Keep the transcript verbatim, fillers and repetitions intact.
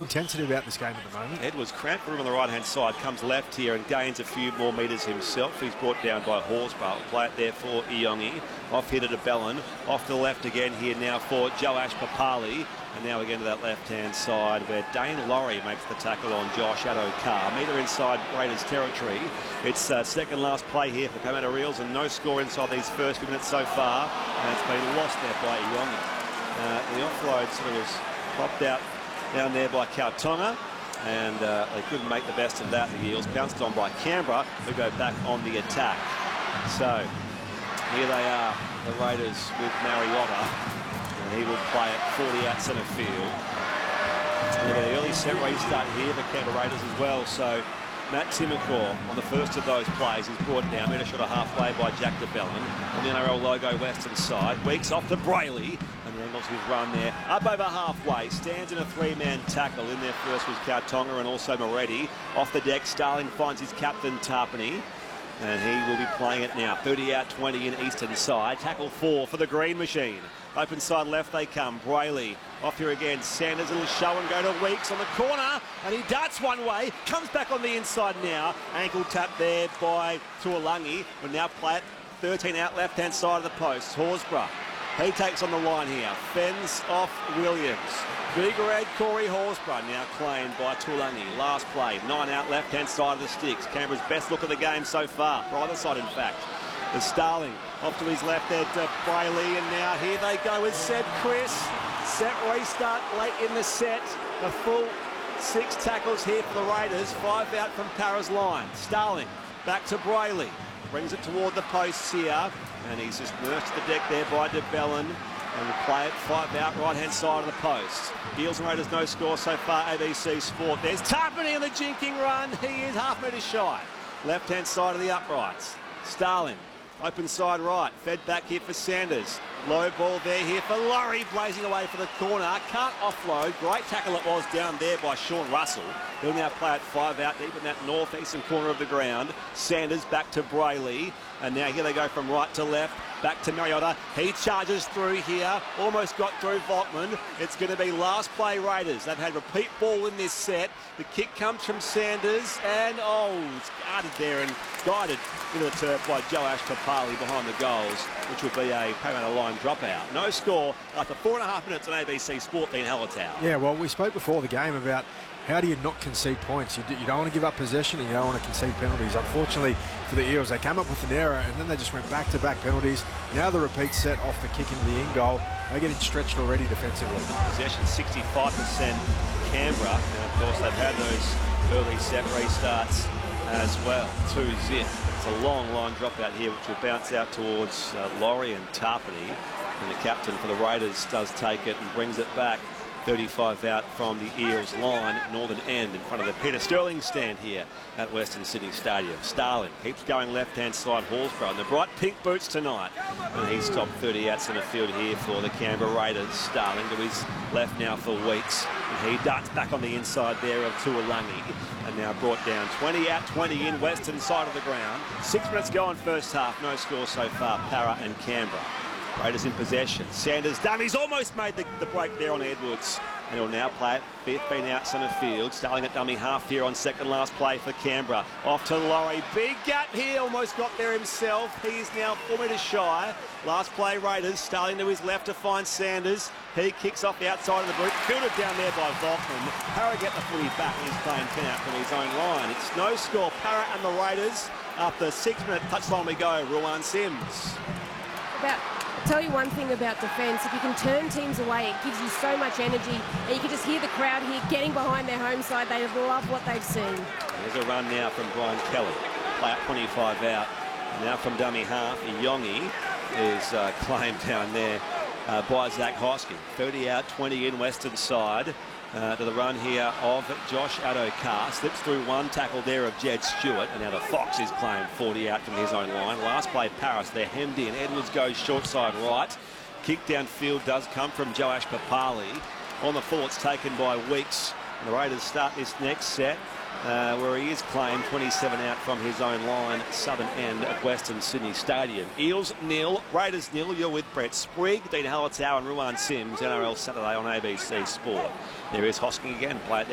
intensity about this game at the moment. Edwards cramped for him on the right-hand side, comes left here and gains a few more metres himself. He's brought down by Horsburgh. Play it there for Iongi. Off here to De Bellin. Off to the left again here now for Joash Papali. And now again to that left-hand side where Dane Laurie makes the tackle on Josh Addo-Carr. Metre inside Raiders territory. It's uh, second last play here for Parramatta Eels and no score inside these first few minutes so far. And it's been lost there by Iongi. Uh, the offload sort of was popped out down there by Kautonga. And uh, they couldn't make the best of that. The Eels bounced on by Canberra, who go back on the attack. So here they are, the Raiders with Mariota. And he will play at forty out centre field. And they've got an early set restart here for Canberra Raiders as well. So Matt Timacor on the first of those plays is brought down, metre shot a halfway by Jack De Bellin. On the N R L logo western side, Weeks off to Brayley. And the angles his run there, up over halfway, stands in a three-man tackle. In there first was Kautonga and also Moretti. Off the deck, Starling finds his captain, Tarpany. And he will be playing it now. thirty out, twenty in eastern side. Tackle four for the Green Machine. Open side left they come. Brayley off here again. Sanders, a little show and go to Weeks on the corner. And he darts one way. Comes back on the inside now. Ankle tap there by Tuolangi. We'll now play it thirteen out left-hand side of the post. Horsburgh. He takes on the line here. Fends off Williams. Big red Corey Horsburgh now claimed by Tuolangi. Last play, nine out left-hand side of the sticks. Canberra's best look of the game so far. Either side, in fact. The Starling off to his left there to Brayley, and now here they go with said Chris. Set restart late in the set. A full six tackles here for the Raiders. Five out from Para's line. Starling back to Brayley. Brings it toward the posts here. And he's just nursed the deck there by De Bellin. And will play it five out right-hand side of the post. Eels and Raiders no score so far. A B C Sport. There's Tarpany on the jinking run. He is half metre shy. Left-hand side of the uprights. Starling. Open side right, fed back here for Sanders. Low ball there here for Laurie, blazing away for the corner. Can't offload. Great tackle it was down there by Sean Russell. He'll now play it five out deep in that northeastern corner of the ground. Sanders back to Brayley. And now here they go from right to left. Back to Mariota. He charges through here. Almost got through Volkman. It's going to be last play Raiders. They've had repeat ball in this set. The kick comes from Sanders. And, oh, it's guarded there and guided into the turf by Joash Papali behind the goals, which will be a Parramatta line dropout. No score after four and a half minutes on A B C Sport being Hallertau. Yeah, well, we spoke before the game about how do you not concede points? You, do, you don't want to give up possession and you don't want to concede penalties. Unfortunately for the Eels, they came up with an error and then they just went back-to-back penalties. Now the repeat set off the kick into the in goal. They're getting stretched already defensively. Possession sixty-five percent Canberra. And of course they've had those early set restarts as well. Two zip. It's a long line dropout here which will bounce out towards uh, Laurie and Tarpany. And the captain for the Raiders does take it and brings it back. thirty-five out from the Eels line, northern end in front of the Peter Sterling stand here at Western Sydney Stadium. Starling keeps going left-hand side, Horsburgh, and the bright pink boots tonight. And he's top thirty out centre field here for the Canberra Raiders. Starling to his left now for Weeks. And he darts back on the inside there of Tuolangi. And now brought down twenty out, twenty in western side of the ground. Six minutes go on first half, no score so far, Para and Canberra. Raiders in possession. Sanders done. He's almost made the, the break there on Edwards. And he'll now play it fifteen out centre field. Starling at dummy half here on second last play for Canberra. Off to Laurie. Big gap here. Almost got there himself. He's now four metres shy. Last play Raiders. Starling to his left to find Sanders. He kicks off the outside of the boot. Fielded down there by Volkman. Para get the footy back and he's playing ten out from his own line. It's no score. Para and the Raiders. After six minute touchline we go. Ruan Sims. About I'll tell you one thing about defence, if you can turn teams away, it gives you so much energy. And you can just hear the crowd here getting behind their home side. They love what they've seen. There's a run now from Brian Kelly. Play at twenty-five out. Now from dummy half, Iongi is uh, claimed down there uh, by Zach Hosking. thirty out, twenty in western side. Uh, to the run here of Josh Addo-Carr. Slips through one tackle there of Jed Stewart. And now the Fox is claimed forty out from his own line. Last play Paris, they're hemmed in. Edwards goes short side right. Kick downfield does come from Joash Papali. On the full, it's taken by Weeks. And the Raiders start this next set uh, where he is claimed twenty-seven out from his own line, southern end at Western Sydney Stadium. Eels nil, Raiders nil. You're with Brett Sprigg, Dean Hallertau and Ruan Sims. N R L Saturday on A B C Sport. There is Hosking again. Play it there.